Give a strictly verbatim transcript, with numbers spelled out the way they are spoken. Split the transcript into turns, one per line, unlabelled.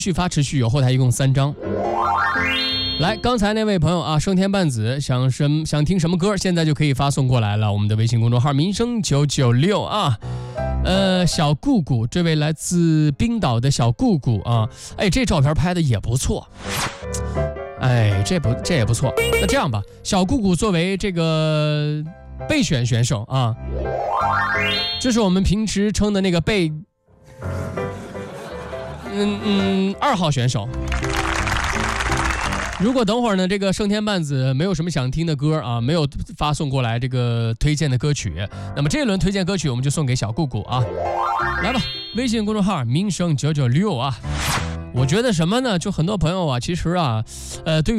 续发持续有，后台一共三张。来，刚才那位朋友啊，升天半子想什想听什么歌，现在就可以发送过来了。我们的微信公众号民生九九六啊，呃，小姑姑，这位来自冰岛的小姑姑啊，哎，这照片拍的也不错，哎，这不这也不错。那这样吧，小姑姑作为这个备选选手啊，这是我们平时称的那个备。嗯嗯，二号选手。如果等会儿呢，这个升天半子没有什么想听的歌啊，没有发送过来这个推荐的歌曲，那么这一轮推荐歌曲我们就送给小姑姑啊。来吧，微信公众号民生九九六啊。我觉得什么呢？就很多朋友啊，其实啊，呃，对于